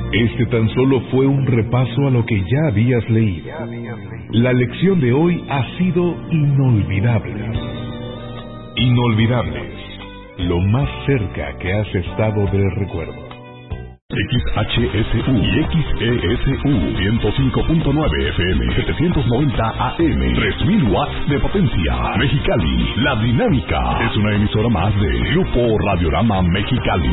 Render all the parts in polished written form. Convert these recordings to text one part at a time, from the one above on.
Este tan solo fue un repaso a lo que ya habías leído. La lección de hoy ha sido inolvidable. Inolvidables, lo más cerca que has estado del recuerdo. XHSU y XESU 105.9 FM 790 AM 3000 watts de potencia. Mexicali, La Dinámica es una emisora más de Grupo Radiorama Mexicali.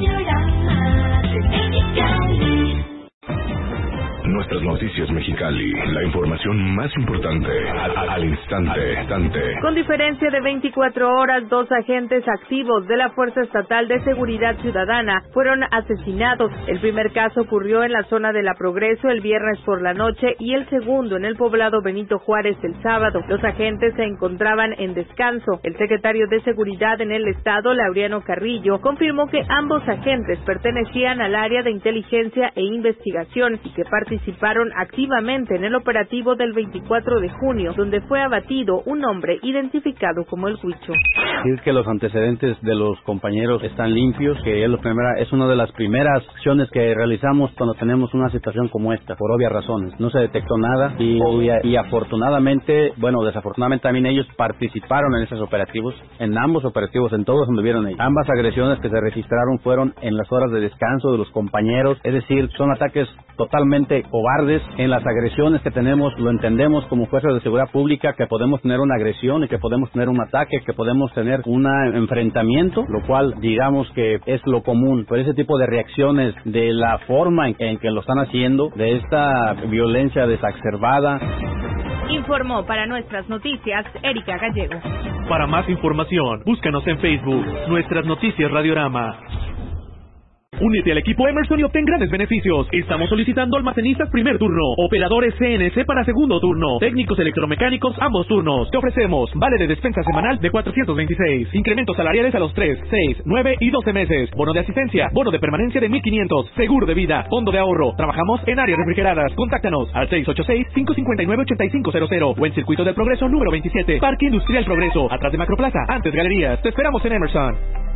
Nuestras noticias Mexicali, la información más importante al instante. Con diferencia de 24 horas, 2 agentes activos de la Fuerza Estatal de Seguridad Ciudadana fueron asesinados. El primer caso ocurrió en la zona de La Progreso el viernes por la noche y el segundo en el poblado Benito Juárez el sábado. Los agentes se encontraban en descanso. El secretario de Seguridad en el estado, Laureano Carrillo, confirmó que ambos agentes pertenecían al área de inteligencia e investigación y que participaron activamente en el operativo del 24 de junio, donde fue abatido un hombre identificado como el Huicho. Es que los antecedentes de los compañeros están limpios, que es una de las primeras acciones que realizamos cuando tenemos una situación como esta, por obvias razones. No se detectó nada y afortunadamente, desafortunadamente también ellos participaron en esos operativos, en ambos operativos, en todos donde vieron ellos. Ambas agresiones que se registraron fueron en las horas de descanso de los compañeros, es decir, son ataques totalmente cobardes. En las agresiones que tenemos, lo entendemos como fuerzas de seguridad pública, que podemos tener una agresión y que podemos tener un ataque, que podemos tener un enfrentamiento, lo cual digamos que es lo común. Por ese tipo de reacciones, de la forma en que lo están haciendo, de esta violencia desacerbada. Informó para Nuestras Noticias Erika Gallego. Para más información, búscanos en Facebook, Nuestras Noticias Radiorama. Únete al equipo Emerson y obtén grandes beneficios. Estamos solicitando almacenistas primer turno, operadores CNC para segundo turno, técnicos electromecánicos ambos turnos. Te ofrecemos vale de despensa semanal de 426, incrementos salariales a los 3, 6, 9 y 12 meses, bono de asistencia, bono de permanencia de 1,500, seguro de vida, fondo de ahorro. Trabajamos en áreas refrigeradas. Contáctanos al 686-559-8500 o en Circuito del Progreso número 27, Parque Industrial Progreso, atrás de Macroplaza, antes Galerías. Te esperamos en Emerson.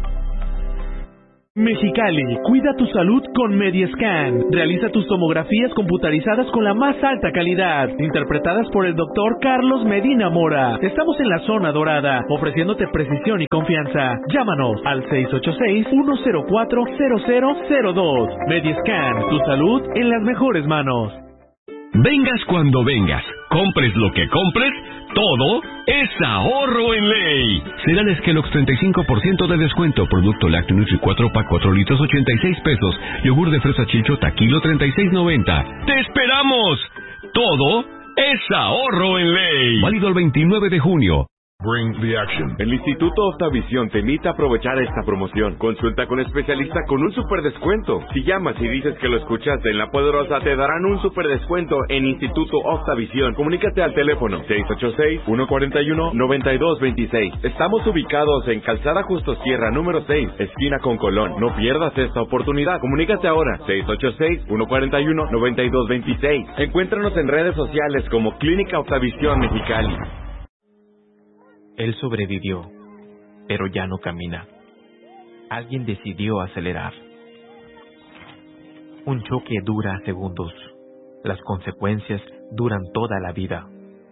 Mexicali, cuida tu salud con Mediascan. Realiza tus tomografías computarizadas con la más alta calidad, interpretadas por el doctor Carlos Medina Mora. Estamos en la zona dorada, ofreciéndote precisión y confianza. Llámanos al 686-104-0002. Mediascan, tu salud en las mejores manos. Vengas cuando vengas, compres lo que compres, todo es ahorro en ley. Cereales Kellogg's 35% de descuento. Producto lácteo Nutri 4 pack 4 litros 86 pesos. Yogur de fresa Chilchota kilo 36.90. ¡Te esperamos! Todo es ahorro en ley. Válido el 29 de junio. Bring the action. El Instituto Octavisión te invita a aprovechar esta promoción. Consulta con especialista con un super descuento. Si llamas y dices que lo escuchaste en La Poderosa, te darán un super descuento en Instituto Octavisión. Comunícate al teléfono 686-141-9226. Estamos ubicados en Calzada Justo Sierra, número 6, esquina con Colón. No pierdas esta oportunidad. Comunícate ahora, 686-141-9226. Encuéntranos en redes sociales como Clínica Octavisión Mexicali. Él sobrevivió, pero ya no camina. Alguien decidió acelerar. Un choque dura segundos. Las consecuencias duran toda la vida.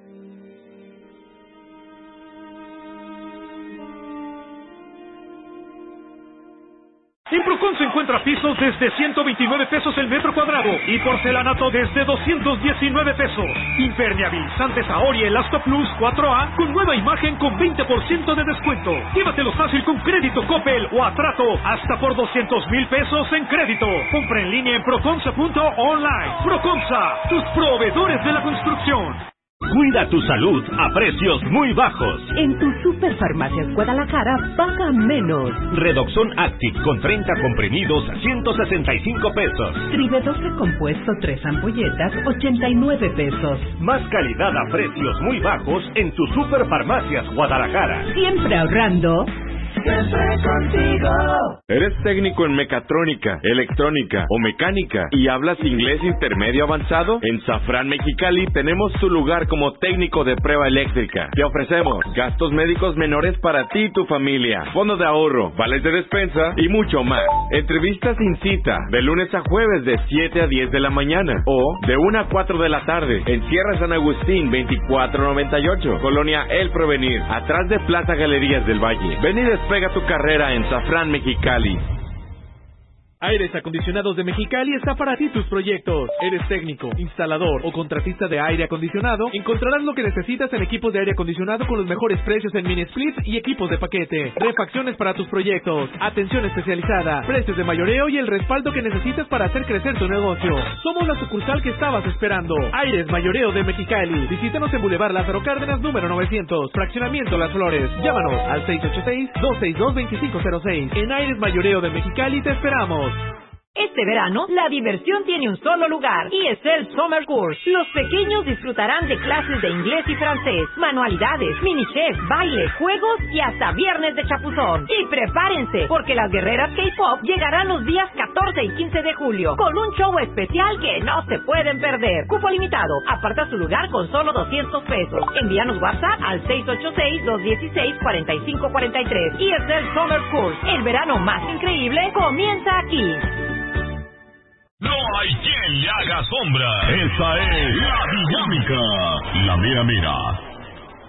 En Procon se encuentra pisos desde 129 pesos el metro cuadrado y porcelanato desde 219 pesos. Impermeabilizantes Ahora Elasto Plus 4A con nueva imagen con 20% de descuento. Llévatelo fácil con crédito Coppel o a trato hasta por 200,000 pesos en crédito. Compra en línea en proconsa.online. Proconsa, tus proveedores de la construcción. Cuida tu salud a precios muy bajos. En tu Superfarmacias Guadalajara paga menos. Redoxon Active con 30 comprimidos a 165 pesos. Tribe 12 compuesto 3 ampolletas 89 pesos. Más calidad a precios muy bajos en tu Superfarmacias Guadalajara. Siempre ahorrando. siempre contigo. ¿Eres técnico en mecatrónica, electrónica o mecánica y hablas inglés intermedio avanzado? En Safran Mexicali tenemos tu lugar como técnico de prueba eléctrica. Te ofrecemos gastos médicos menores para ti y tu familia, fondo de ahorro, vales de despensa y mucho más. Entrevistas sin cita, de lunes a jueves de 7 a 10 de la mañana o de 1 a 4 de la tarde en Sierra San Agustín 2498, Colonia El Provenir, atrás de Plaza Galerías del Valle. Ven y despega tu carrera en Safran Mexicali. Aires Acondicionados de Mexicali está para ti tus proyectos. ¿Eres técnico, instalador o contratista de aire acondicionado? Encontrarás lo que necesitas en equipos de aire acondicionado con los mejores precios en mini splits y equipos de paquete. Refacciones para tus proyectos, atención especializada, precios de mayoreo y el respaldo que necesitas para hacer crecer tu negocio. Somos la sucursal que estabas esperando. Aires Mayoreo de Mexicali. Visítanos en Boulevard Lázaro Cárdenas número 900, Fraccionamiento Las Flores. Llámanos al 686-262-2506. En Aires Mayoreo de Mexicali te esperamos. Este verano, la diversión tiene un solo lugar, ESL Summer Course. Los pequeños disfrutarán de clases de inglés y francés, manualidades, mini chef, baile, juegos y hasta viernes de chapuzón. Y prepárense, porque las guerreras K-Pop llegarán los días 14 y 15 de julio, con un show especial que no se pueden perder. Cupo limitado, aparta su lugar con solo 200 pesos. Envíanos WhatsApp al 686-216-4543. ESL Summer Course, el verano más increíble comienza aquí. No hay quien le haga sombra. Esa es la dinámica. La mera mera.